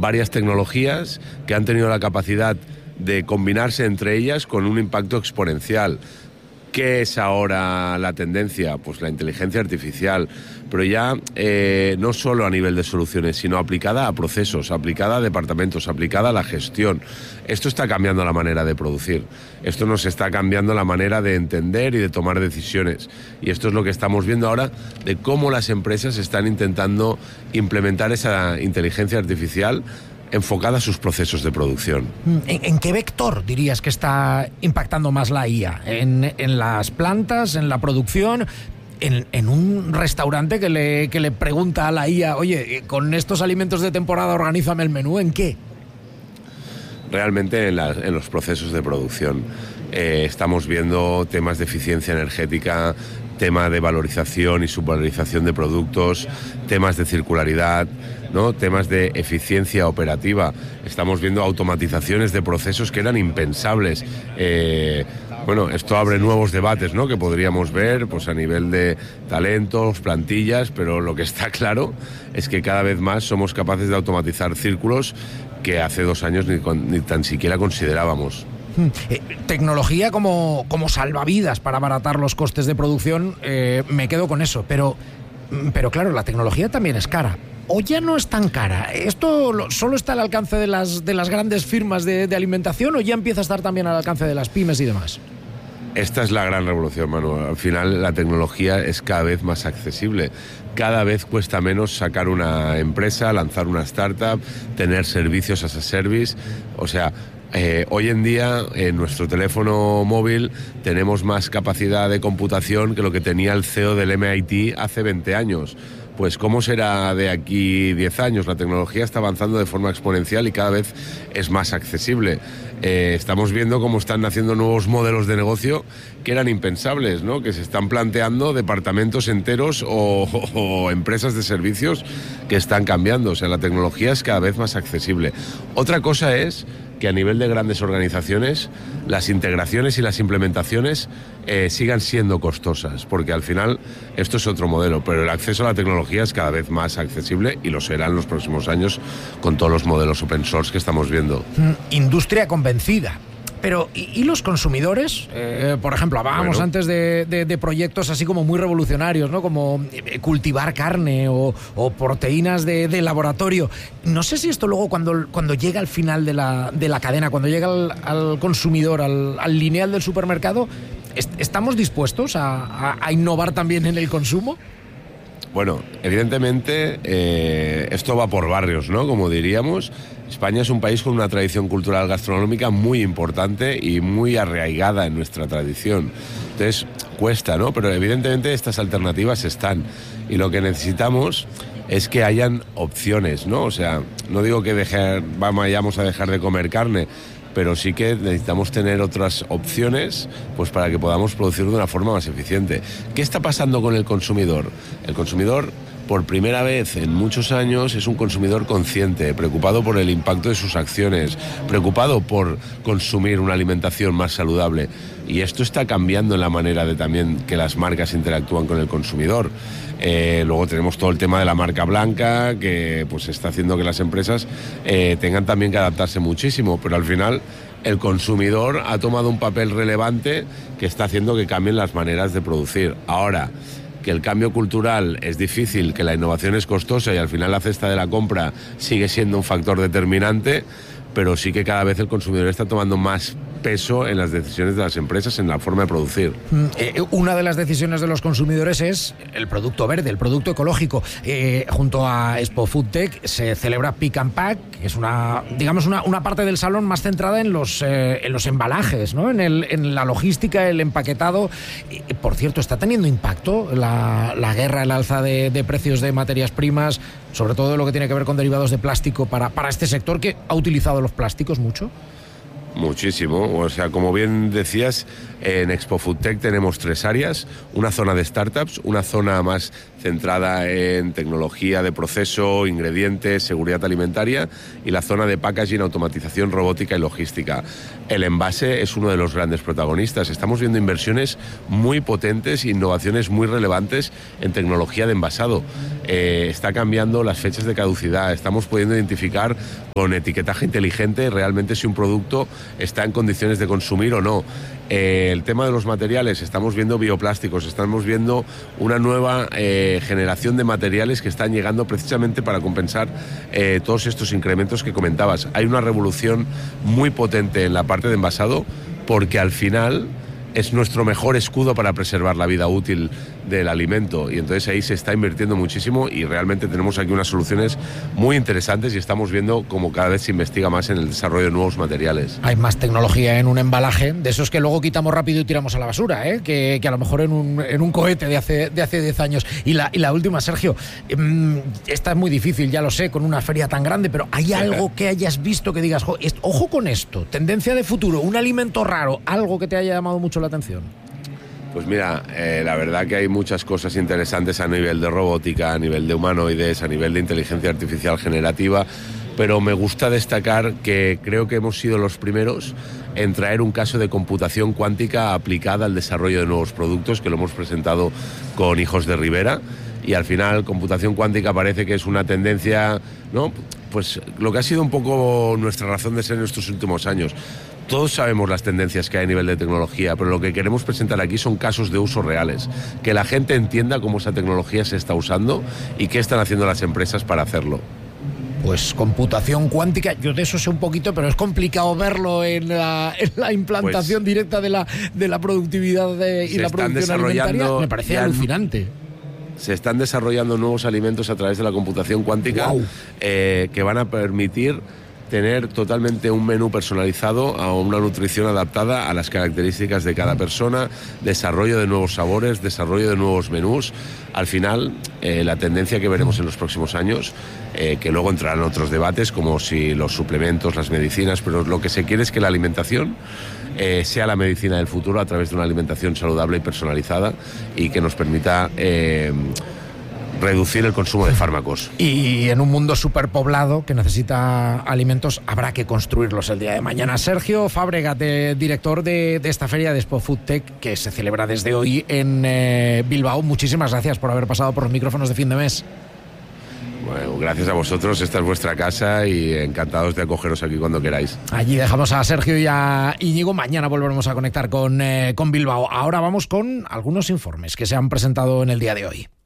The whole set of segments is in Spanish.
varias tecnologías que han tenido la capacidad de combinarse entre ellas con un impacto exponencial. ¿Qué es ahora la tendencia? Pues la inteligencia artificial, pero ya no solo a nivel de soluciones, sino aplicada a procesos, aplicada a departamentos, aplicada a la gestión. Esto está cambiando la manera de producir, esto nos está cambiando la manera de entender y de tomar decisiones. Y esto es lo que estamos viendo ahora de cómo las empresas están intentando implementar esa inteligencia artificial enfocada a sus procesos de producción. ¿En qué vector dirías que está impactando más la IA? ¿En las plantas, en la producción? En un restaurante que le pregunta a la IA, oye, con estos alimentos de temporada organízame el menú, ¿en qué? Realmente en los procesos de producción. Estamos viendo temas de eficiencia energética, tema de valorización y subvalorización de productos, temas de circularidad, ¿no? Temas de eficiencia operativa. Estamos viendo automatizaciones de procesos que eran impensables. Bueno, esto abre nuevos debates, ¿no?, que podríamos ver pues a nivel de talentos, plantillas, pero lo que está claro es que cada vez más somos capaces de automatizar círculos que hace 2 años ni tan siquiera considerábamos. Tecnología como salvavidas para abaratar los costes de producción, me quedo con eso, pero claro, la tecnología también es cara. ¿O ya no es tan cara? ¿Esto solo está al alcance de las grandes firmas de alimentación o ya empieza a estar también al alcance de las pymes y demás? Esta es la gran revolución, Manu. Al final la tecnología es cada vez más accesible. Cada vez cuesta menos sacar una empresa, lanzar una startup, tener servicios as a service. O sea, hoy en día en nuestro teléfono móvil tenemos más capacidad de computación que lo que tenía el CEO del MIT hace 20 años. Pues ¿cómo será de aquí 10 años? La tecnología está avanzando de forma exponencial y cada vez es más accesible. Estamos viendo cómo están naciendo nuevos modelos de negocio que eran impensables, ¿no? Que se están planteando departamentos enteros o empresas de servicios que están cambiando. O sea, la tecnología es cada vez más accesible. Otra cosa es que a nivel de grandes organizaciones las integraciones y las implementaciones sigan siendo costosas, porque al final esto es otro modelo, pero el acceso a la tecnología es cada vez más accesible y lo será en los próximos años con todos los modelos open source que estamos viendo. Industria convencida. Pero, ¿y los consumidores? Por ejemplo, hablábamos antes de proyectos así como muy revolucionarios, ¿no? Como cultivar carne o proteínas de laboratorio. No sé si esto luego cuando llega al final de la cadena, cuando llega al consumidor, al lineal del supermercado, ¿estamos dispuestos a innovar también en el consumo? Bueno, evidentemente esto va por barrios, ¿no? Como diríamos, España es un país con una tradición cultural gastronómica muy importante y muy arraigada en nuestra tradición. Entonces, cuesta, ¿no? Pero evidentemente estas alternativas están. Y lo que necesitamos es que hayan opciones, ¿no? O sea, no digo que vayamos a dejar de comer carne, pero sí que necesitamos tener otras opciones pues para que podamos producir de una forma más eficiente. ¿Qué está pasando con el consumidor? El consumidor, por primera vez en muchos años, es un consumidor consciente, preocupado por el impacto de sus acciones, preocupado por consumir una alimentación más saludable. Y esto está cambiando en la manera de también que las marcas interactúan con el consumidor. Luego tenemos todo el tema de la marca blanca, que pues está haciendo que las empresas tengan también que adaptarse muchísimo, pero al final el consumidor ha tomado un papel relevante que está haciendo que cambien las maneras de producir. Ahora, que el cambio cultural es difícil, que la innovación es costosa y al final la cesta de la compra sigue siendo un factor determinante, pero sí que cada vez el consumidor está tomando más peso en las decisiones de las empresas, en la forma de producir. Una de las decisiones de los consumidores es el producto verde, el producto ecológico. Junto a Expo Food Tech se celebra Pick and Pack, que es una parte del salón más centrada en los embalajes, ¿no? En la logística, el empaquetado. Por cierto, ¿está teniendo impacto la guerra, el alza de precios de materias primas, sobre todo lo que tiene que ver con derivados de plástico para este sector que ha utilizado los plásticos mucho? Muchísimo. O sea, como bien decías, en Expo Foodtech tenemos 3 áreas: una zona de startups, una zona más centrada en tecnología de proceso, ingredientes, seguridad alimentaria, y la zona de packaging, automatización, robótica y logística. El envase es uno de los grandes protagonistas. Estamos viendo inversiones muy potentes e innovaciones muy relevantes en tecnología de envasado. Está cambiando las fechas de caducidad. Estamos pudiendo identificar con etiquetaje inteligente realmente si un producto está en condiciones de consumir o no. El tema de los materiales, estamos viendo bioplásticos, estamos viendo una nueva generación de materiales que están llegando precisamente para compensar todos estos incrementos que comentabas. Hay una revolución muy potente en la parte de envasado, porque al final es nuestro mejor escudo para preservar la vida útil del alimento, y entonces ahí se está invirtiendo muchísimo y realmente tenemos aquí unas soluciones muy interesantes y estamos viendo cómo cada vez se investiga más en el desarrollo de nuevos materiales. Hay más tecnología en un embalaje, de esos que luego quitamos rápido y tiramos a la basura, que a lo mejor en un cohete de hace 10 años. Y la última, Sergio, esta es muy difícil, ya lo sé, con una feria tan grande, pero ¿hay algo que hayas visto que digas, ojo con esto, tendencia de futuro, un alimento raro, algo que te haya llamado mucho la atención? Pues mira, la verdad que hay muchas cosas interesantes a nivel de robótica, a nivel de humanoides, a nivel de inteligencia artificial generativa, pero me gusta destacar que creo que hemos sido los primeros en traer un caso de computación cuántica aplicada al desarrollo de nuevos productos, que lo hemos presentado con Hijos de Rivera, y al final computación cuántica parece que es una tendencia, ¿no? Pues lo que ha sido un poco nuestra razón de ser en estos últimos años. Todos sabemos las tendencias que hay a nivel de tecnología, pero lo que queremos presentar aquí son casos de uso reales, que la gente entienda cómo esa tecnología se está usando y qué están haciendo las empresas para hacerlo. Pues computación cuántica, yo de eso sé un poquito, pero es complicado verlo en la implantación directa de la productividad y la producción alimentaria. Me parece alucinante. Se están desarrollando nuevos alimentos a través de la computación cuántica, wow, que van a permitir tener totalmente un menú personalizado, a una nutrición adaptada a las características de cada persona, desarrollo de nuevos sabores, desarrollo de nuevos menús. Al final, la tendencia que veremos en los próximos años, que luego entrarán otros debates como si los suplementos, las medicinas, pero lo que se quiere es que la alimentación sea la medicina del futuro a través de una alimentación saludable y personalizada, y que nos permita reducir el consumo de fármacos. Y en un mundo superpoblado que necesita alimentos, habrá que construirlos el día de mañana. Sergio Fábregas, director de esta feria de Expo Foodtech, que se celebra desde hoy en Bilbao. Muchísimas gracias por haber pasado por los micrófonos de Fin de Mes. Bueno, gracias a vosotros, esta es vuestra casa y encantados de acogeros aquí cuando queráis. Allí dejamos a Sergio y a Íñigo, mañana volveremos a conectar con Bilbao. Ahora vamos con algunos informes que se han presentado en el día de hoy.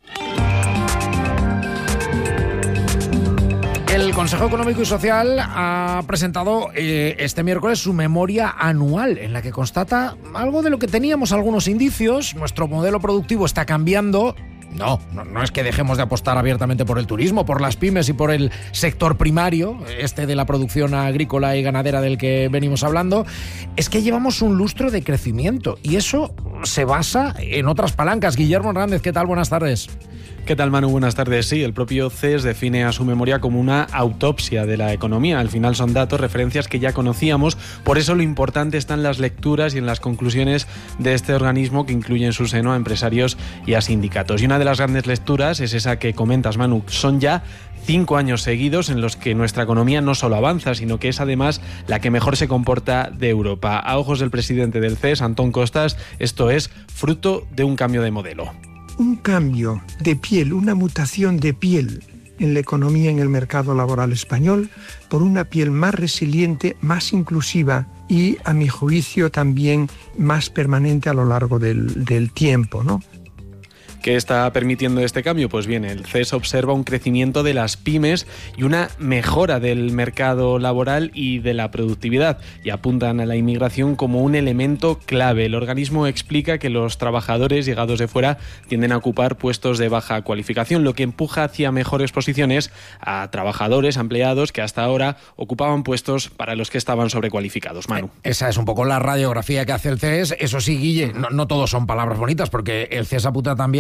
El Consejo Económico y Social ha presentado este miércoles su memoria anual, en la que constata algo de lo que teníamos algunos indicios. Nuestro modelo productivo está cambiando. No es que dejemos de apostar abiertamente por el turismo, por las pymes y por el sector primario, de la producción agrícola y ganadera del que venimos hablando. Es que llevamos un lustro de crecimiento y eso se basa en otras palancas. Guillermo Hernández, ¿qué tal? Buenas tardes. ¿Qué tal, Manu? Buenas tardes. Sí, el propio CES define a su memoria como una autopsia de la economía. Al final son datos, referencias que ya conocíamos. Por eso lo importante está en las lecturas y en las conclusiones de este organismo, que incluye en su seno a empresarios y a sindicatos. Y una de las grandes lecturas es esa que comentas, Manu. Son ya 5 años seguidos en los que nuestra economía no solo avanza, sino que es además la que mejor se comporta de Europa. A ojos del presidente del CES, Antón Costas, esto es fruto de un cambio de modelo. Un cambio de piel, una mutación de piel en la economía, en el mercado laboral español, por una piel más resiliente, más inclusiva y, a mi juicio, también más permanente a lo largo del tiempo, ¿no? ¿Qué está permitiendo este cambio? Pues bien, el CES observa un crecimiento de las pymes y una mejora del mercado laboral y de la productividad, y apuntan a la inmigración como un elemento clave. El organismo explica que los trabajadores llegados de fuera tienden a ocupar puestos de baja cualificación, lo que empuja hacia mejores posiciones a trabajadores, empleados que hasta ahora ocupaban puestos para los que estaban sobrecualificados. Manu. Esa es un poco la radiografía que hace el CES. Eso sí, Guille, no todos son palabras bonitas, porque el CES apunta también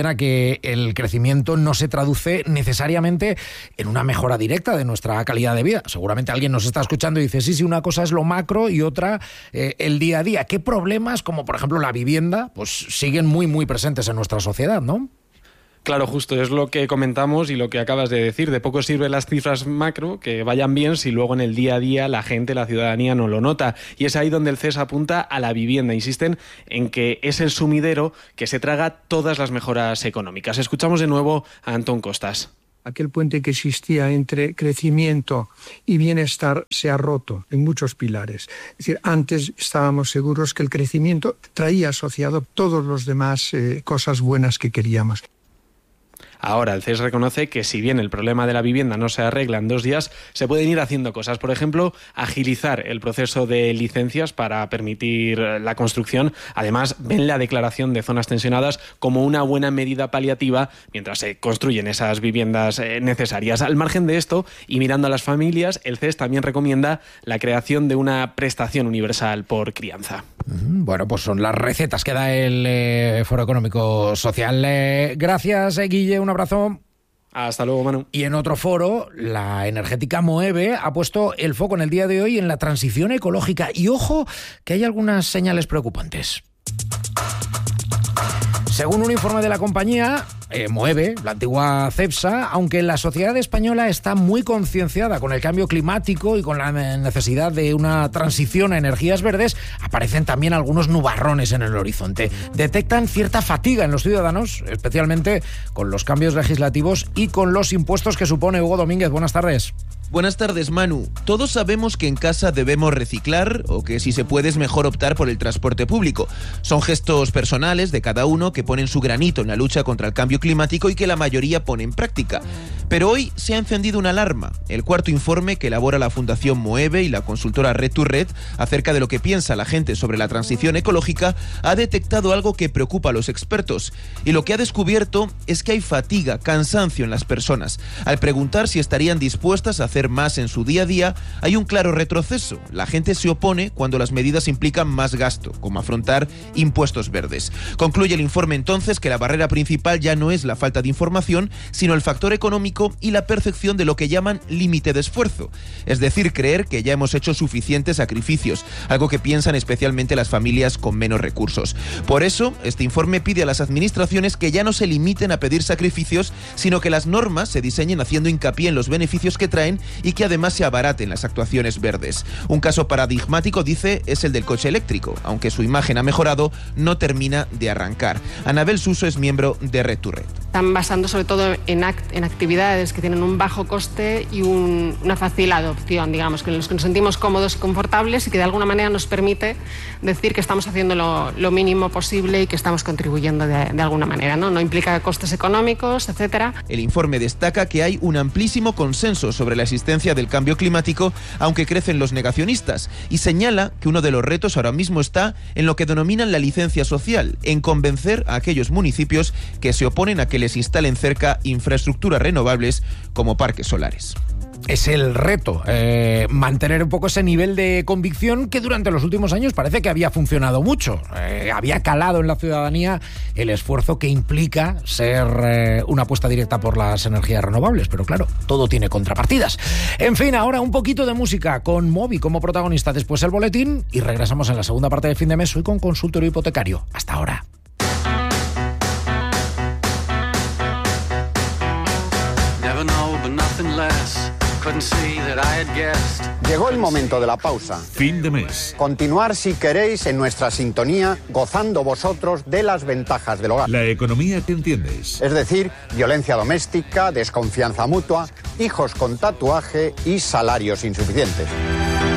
a que el crecimiento no se traduce necesariamente en una mejora directa de nuestra calidad de vida. Seguramente alguien nos está escuchando y dice, sí, una cosa es lo macro y otra el día a día. ¿Qué problemas, como por ejemplo la vivienda, pues siguen muy, muy presentes en nuestra sociedad, ¿no? Claro, justo, es lo que comentamos y lo que acabas de decir. De poco sirven las cifras macro que vayan bien si luego en el día a día la gente, la ciudadanía no lo nota. Y es ahí donde el CES apunta a la vivienda. Insisten en que es el sumidero que se traga todas las mejoras económicas. Escuchamos de nuevo a Antón Costas. Aquel puente que existía entre crecimiento y bienestar se ha roto en muchos pilares. Es decir, antes estábamos seguros que el crecimiento traía asociado todos los demás cosas buenas que queríamos. Ahora, el CES reconoce que si bien el problema de la vivienda no se arregla en 2 días, se pueden ir haciendo cosas. Por ejemplo, agilizar el proceso de licencias para permitir la construcción. Además, ven la declaración de zonas tensionadas como una buena medida paliativa mientras se construyen esas viviendas necesarias. Al margen de esto, y mirando a las familias, el CES también recomienda la creación de una prestación universal por crianza. Bueno, pues son las recetas que da el Foro Económico Social. Gracias, Guille, un abrazo. Hasta luego, Manu. Y en otro foro, la energética Moeve ha puesto el foco en el día de hoy en la transición ecológica. Y ojo, que hay algunas señales preocupantes. Según un informe de la compañía, Moeve, la antigua Cepsa, aunque la sociedad española está muy concienciada con el cambio climático y con la necesidad de una transición a energías verdes, aparecen también algunos nubarrones en el horizonte. Detectan cierta fatiga en los ciudadanos, especialmente con los cambios legislativos y con los impuestos que supone. Hugo Domínguez, buenas tardes. Buenas tardes, Manu. Todos sabemos que en casa debemos reciclar o que si se puede es mejor optar por el transporte público. Son gestos personales de cada uno que ponen su granito en la lucha contra el cambio climático y que la mayoría pone en práctica. Pero hoy se ha encendido una alarma. El cuarto informe que elabora la Fundación Moeve y la consultora Red2Red acerca de lo que piensa la gente sobre la transición ecológica ha detectado algo que preocupa a los expertos. Y lo que ha descubierto es que hay fatiga, cansancio en las personas. Al preguntar si estarían dispuestas a hacer más en su día a día, hay un claro retroceso. La gente se opone cuando las medidas implican más gasto, como afrontar impuestos verdes. Concluye el informe entonces que la barrera principal ya no es la falta de información, sino el factor económico y la percepción de lo que llaman límite de esfuerzo. Es decir, creer que ya hemos hecho suficientes sacrificios, algo que piensan especialmente las familias con menos recursos. Por eso, este informe pide a las administraciones que ya no se limiten a pedir sacrificios, sino que las normas se diseñen haciendo hincapié en los beneficios que traen y que además se abaraten las actuaciones verdes. Un caso paradigmático, dice, es el del coche eléctrico. Aunque su imagen ha mejorado, no termina de arrancar. Anabel Suso es miembro de Red2Red. Están basando sobre todo en actividades que tienen un bajo coste y una fácil adopción, digamos, que en los que nos sentimos cómodos y confortables y que de alguna manera nos permite decir que estamos haciendo lo mínimo posible y que estamos contribuyendo de alguna manera, ¿no? No implica costes económicos, etcétera. El informe destaca que hay un amplísimo consenso sobre la existencia del cambio climático, aunque crecen los negacionistas, y señala que uno de los retos ahora mismo está en lo que denominan la licencia social, en convencer a aquellos municipios que se oponen a que les instalen cerca infraestructuras renovables como parques solares. Es el reto, mantener un poco ese nivel de convicción que durante los últimos años parece que había funcionado mucho. Había calado en la ciudadanía el esfuerzo que implica ser una apuesta directa por las energías renovables, pero claro, todo tiene contrapartidas. En fin, ahora un poquito de música con Moby como protagonista, después el boletín y regresamos en la segunda parte del fin de mes hoy con Consultorio Hipotecario. Hasta ahora. Llegó el momento de la pausa. Fin de mes. Continuar, si queréis, en nuestra sintonía, gozando vosotros de las ventajas del hogar. La economía que entiendes. Es decir, violencia doméstica, desconfianza mutua, hijos con tatuaje y salarios insuficientes.